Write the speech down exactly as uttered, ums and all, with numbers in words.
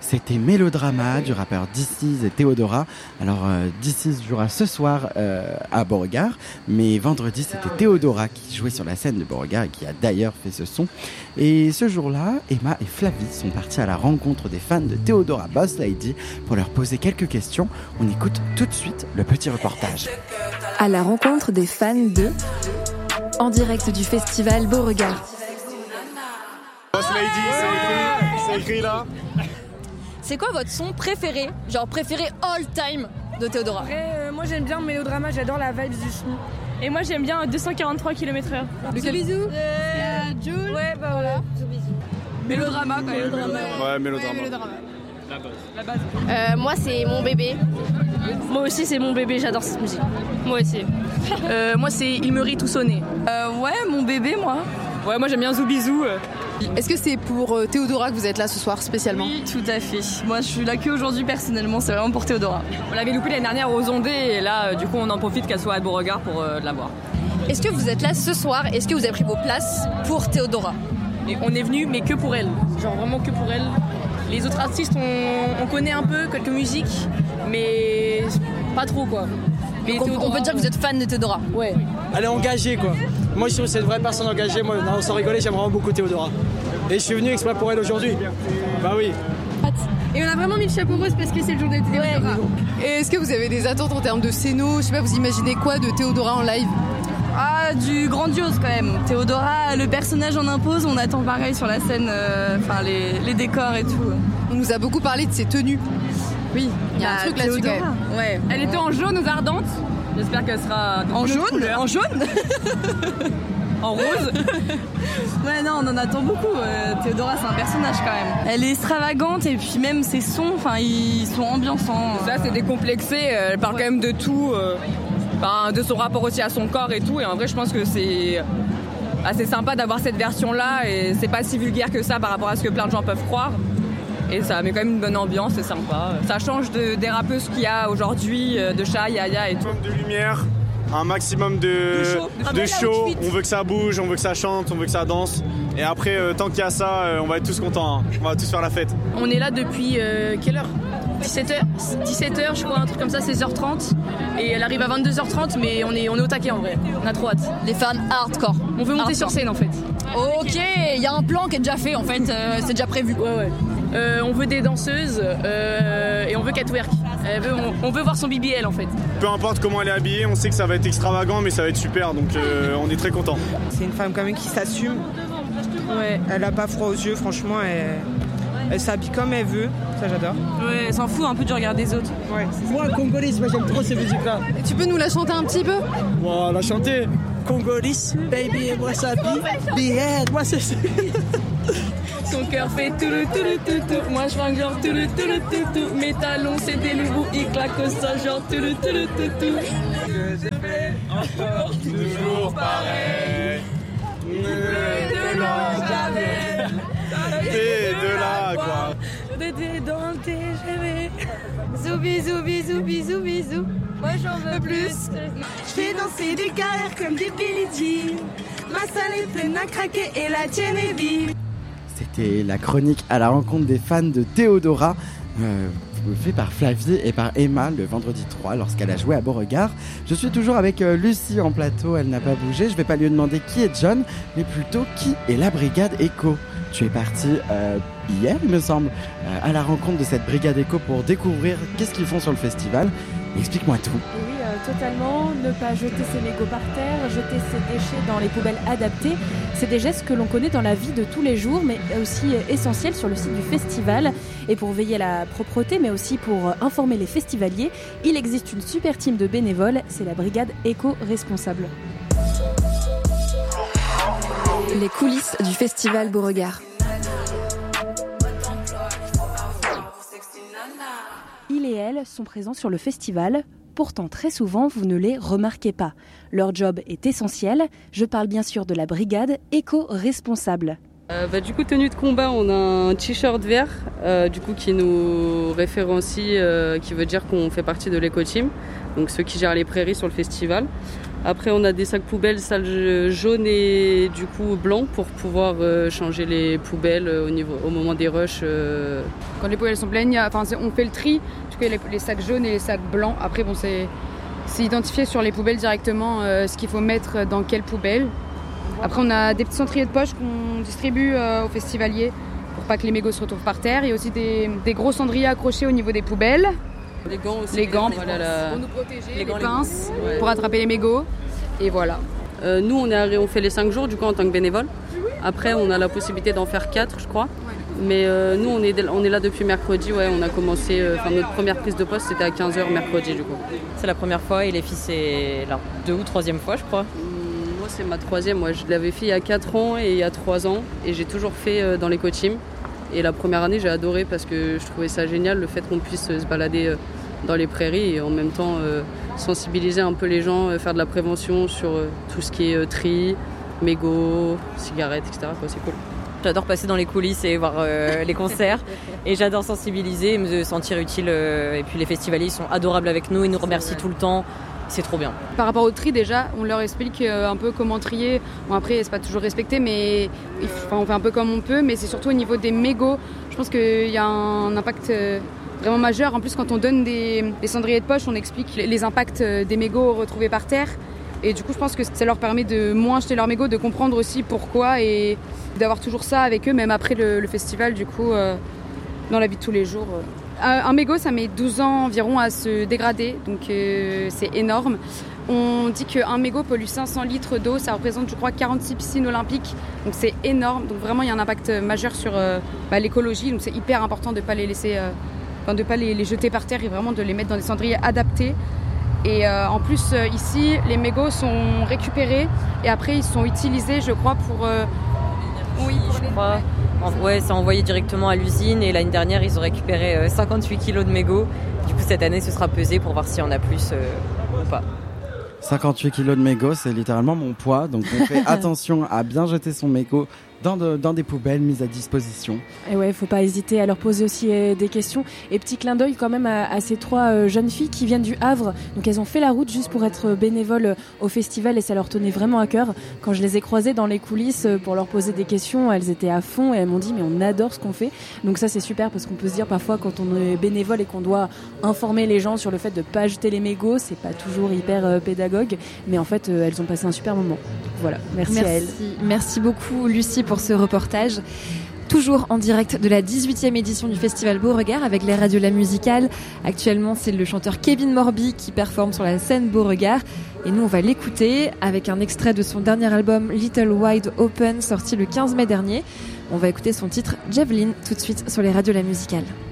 C'était Mélodrama du rappeur D six et Théodora. Alors euh, D six jouera ce soir euh, à Beauregard, mais vendredi c'était Théodora qui jouait sur la scène de Beauregard et qui a d'ailleurs fait ce son. Et ce jour-là, Emma et Flavie sont partis à la rencontre des fans de Théodora Boss Lady pour leur poser quelques questions. On écoute tout de suite le petit reportage. À la rencontre des fans de... En direct du festival Beauregard. Boss Lady, c'est écrit, c'est écrit là. C'est quoi votre son préféré, genre préféré all time de Théodora? Après, euh, moi j'aime bien Mélodrama, j'adore la vibe du son. Et moi j'aime bien deux cent quarante-trois kilomètres heure. Bisous bisous. Euh, Jules. Ouais, bah voilà. Mélodrama quand même. Mélodrama. Ouais, Mélodrama. Ouais, Mélodrama. La base. La base. Euh, moi c'est mon bébé. Moi aussi c'est mon bébé, j'adore cette musique. Moi aussi. Euh, moi c'est Il me rit tout sonné. Euh, ouais, mon bébé moi. Ouais, moi j'aime bien Zoubizou. Est-ce que c'est pour euh, Théodora que vous êtes là ce soir spécialement? Oui, tout à fait. Moi je suis là que aujourd'hui personnellement, c'est vraiment pour Théodora. On l'avait loupé l'année dernière aux Ondées et là euh, du coup on en profite qu'elle soit à Beauregard pour euh, la voir. Est-ce que vous êtes là ce soir? Est-ce que vous avez pris vos places pour Théodora? Et on est venu mais que pour elle, genre vraiment que pour elle. Les autres artistes on, on connaît un peu quelques musiques mais pas trop quoi. Mais Donc, on, on peut dire que vous êtes fan de Théodora? Ouais. Elle est engagée quoi. Moi je trouve que c'est une vraie personne engagée. Moi non, sans rigoler, j'aime vraiment beaucoup Théodora. Et je suis venu exprès pour elle aujourd'hui. Bah oui. Et on a vraiment mis le chapeau rose parce que c'est le jour de Théodora. Et est-ce que vous avez des attentes en termes de scéno? Je sais pas, vous imaginez quoi de Théodora en live? Ah, du grandiose quand même. Théodora, le personnage en impose, on attend pareil sur la scène, enfin euh, les, les décors et tout. On nous a beaucoup parlé de ses tenues. Oui, il y a un truc là-dessus quand même. Ouais. Elle était en jaune aux ardentes. J'espère qu'elle sera en jaune. En jaune. En rose. Ouais, non, on en attend beaucoup. Euh, Théodora, c'est un personnage quand même. Elle est extravagante et puis même ses sons, enfin, ils sont ambiançants. Ça, c'est décomplexé. Elle parle ouais. quand même de tout, euh, ben, de son rapport aussi à son corps et tout. Et en vrai, je pense que c'est assez sympa d'avoir cette version-là et c'est pas si vulgaire que ça par rapport à ce que plein de gens peuvent croire. Et ça met quand même une bonne ambiance, c'est sympa. Ça change de, des rappeuses qu'il y a aujourd'hui, de Cha, Yaya et tout. De lumière. Un maximum de, de show, de show. On veut que ça bouge, on veut que ça chante, on veut que ça danse. Et après, euh, tant qu'il y a ça, euh, on va être tous contents. Hein. On va tous faire la fête. On est là depuis euh, quelle heure? dix-sept heures dix-sept heures, je crois, un truc comme ça, seize heures trente. Et elle arrive à vingt-deux heures trente, mais on est, on est au taquet en vrai. On a trop hâte. Les fans hardcore. On veut monter hardcore. sur scène en fait. Ok, il y a un plan qui est déjà fait en fait, euh, c'est déjà prévu. Ouais, ouais. Euh, on veut des danseuses euh, et on veut qu'elle twerk. Elle veut, on, on veut voir son B B L en fait. Peu importe comment elle est habillée, on sait que ça va être extravagant, mais ça va être super, donc euh, on est très contents. C'est une femme quand même qui s'assume. Ouais. Elle a pas froid aux yeux, franchement, elle, elle s'habille comme elle veut. Ça, j'adore. Ouais, elle s'en fout un peu du regard des autres. Ouais. Moi, congolaise, moi j'aime trop ces musiques-là. Et tu peux nous la chanter un petit peu? Wow, la chanter. Congolise, baby, et moi ça bille. Behead, moi c'est. Son cœur fait tout le tout le tout tout. Moi je fais genre tout le tout le tout tout. Mes talons c'est des loups, ils claquent ça genre tout le tout le tout tout. Que j'ai fait encore toujours pareil. De l'an jamais. T'es de là quoi. T'es dans le T G V. Zou bisous bisous bisous bisous. Moi j'en veux plus. Je fais danser des galères comme des Billie Jean. Ma salle est pleine à craquer et la tienne est vide. C'était la chronique à la rencontre des fans de Théodora, euh, fait par Flavie et par Emma le vendredi trois lorsqu'elle a joué à Beauregard. Je suis toujours avec euh, Lucie en plateau, elle n'a pas bougé. Je ne vais pas lui demander qui est John, mais plutôt qui est la brigade Echo. Tu es parti euh, hier, il me semble, euh, à la rencontre de cette brigade Echo pour découvrir qu'est-ce qu'ils font sur le festival. Explique-moi tout. Oui, euh, totalement. Ne pas jeter ses mégots par terre, jeter ses déchets dans les poubelles adaptées. C'est des gestes que l'on connaît dans la vie de tous les jours, mais aussi euh, essentiels sur le site du festival. Et pour veiller à la propreté, mais aussi pour euh, informer les festivaliers, il existe une super team de bénévoles. C'est la brigade éco-responsable. Les coulisses du festival Beauregard. Il et elle sont présents sur le festival. Pourtant, très souvent, vous ne les remarquez pas. Leur job est essentiel. Je parle bien sûr de la brigade éco-responsable. Euh, bah, du coup, tenue de combat, on a un t-shirt vert euh, du coup, qui nous référencie, euh, qui veut dire qu'on fait partie de l'éco-team, donc ceux qui gèrent les prairies sur le festival. Après, on a des sacs poubelles, salles jaunes et du coup blancs pour pouvoir euh, changer les poubelles au, niveau, au moment des rushs. Euh... Quand les poubelles sont pleines, y a, enfin, on fait le tri. Du coup, il y a les, les sacs jaunes et les sacs blancs. Après, bon, c'est, c'est identifié sur les poubelles directement euh, ce qu'il faut mettre dans quelle poubelle. Après, on a des petits cendriers de poche qu'on distribue euh, aux festivaliers pour pas que les mégots se retrouvent par terre. Il y a aussi des, des gros cendriers accrochés au niveau des poubelles. Les gants aussi. Les gants voilà, la... pour nous protéger, les, les pinces ouais. pour attraper les mégots. Et voilà. Euh, nous, on, est, on fait les cinq jours du coup en tant que bénévole. Après, on a la possibilité d'en faire quatre, je crois. Mais euh, nous, on est, on est là depuis mercredi. Ouais, on a commencé. Euh, notre première prise de poste, c'était à quinze heures mercredi du coup. C'est la première fois et les filles, c'est la deux ou troisième fois, je crois. Mmh, moi, c'est ma troisième. Moi, je l'avais fait il y a quatre ans et il y a trois ans. Et j'ai toujours fait euh, dans les co-teams. Et la première année, j'ai adoré parce que je trouvais ça génial, le fait qu'on puisse euh, se balader euh, dans les prairies et en même temps euh, sensibiliser un peu les gens, euh, faire de la prévention sur euh, tout ce qui est euh, tri, mégots, cigarettes, et cetera. Quoi, c'est cool. J'adore passer dans les coulisses et voir euh, les concerts et j'adore sensibiliser et me sentir utile. Euh, et puis les festivaliers ils sont adorables avec nous, ils nous remercient tout le temps. C'est trop bien. Par rapport au tri, déjà, on leur explique euh, un peu comment trier. Bon, après, c'est pas toujours respecté, mais enfin, on fait un peu comme on peut. Mais c'est surtout au niveau des mégots. Je pense qu'il y a un impact euh, vraiment majeur. En plus, quand on donne des, des cendriers de poche, on explique les, les impacts des mégots retrouvés par terre. Et du coup, je pense que ça leur permet de moins jeter leurs mégots, de comprendre aussi pourquoi et d'avoir toujours ça avec eux, même après le, le festival, du coup, euh, dans la vie de tous les jours. Euh. Un mégot, ça met douze ans environ à se dégrader, donc euh, c'est énorme. On dit qu'un mégot pollue cinq cents litres d'eau, ça représente, je crois, quarante-six piscines olympiques, donc c'est énorme. Donc vraiment, il y a un impact majeur sur euh, bah, l'écologie, donc c'est hyper important de ne pas les laisser, euh, enfin, de pas les, les jeter par terre et vraiment de les mettre dans des cendriers adaptés. Et euh, en plus, euh, ici, les mégots sont récupérés et après, ils sont utilisés, je crois, pour... Euh... Oui, je crois. Ouais, c'est envoyé directement à l'usine et l'année dernière, ils ont récupéré cinquante-huit kilos de mégots. Du coup, cette année, ce sera pesé pour voir s'il y en a plus euh, ou pas. cinquante-huit kilos de mégots, c'est littéralement mon poids. Donc, on fait attention à bien jeter son mégot dans, de, dans des poubelles mises à disposition. Et ouais, faut pas hésiter à leur poser aussi euh, des questions. Et petit clin d'œil quand même à, à ces trois euh, jeunes filles qui viennent du Havre. Donc elles ont fait la route juste pour être bénévoles au festival et ça leur tenait vraiment à cœur. Quand je les ai croisées dans les coulisses pour leur poser des questions, elles étaient à fond et elles m'ont dit mais on adore ce qu'on fait. Donc ça c'est super parce qu'on peut se dire parfois quand on est bénévole et qu'on doit informer les gens sur le fait de pas jeter les mégots, c'est pas toujours hyper euh, pédagogue. Mais en fait euh, elles ont passé un super moment. Donc, voilà, merci, merci à elles. Merci beaucoup Lucie pour ce reportage. Toujours en direct de la dix-huitième édition du Festival Beauregard avec les radios La Musicale. Actuellement, c'est le chanteur Kevin Morby qui performe sur la scène Beauregard. Et nous, on va l'écouter avec un extrait de son dernier album Little Wide Open sorti le quinze mai dernier. On va écouter son titre Javelin tout de suite sur les radios La Musicale.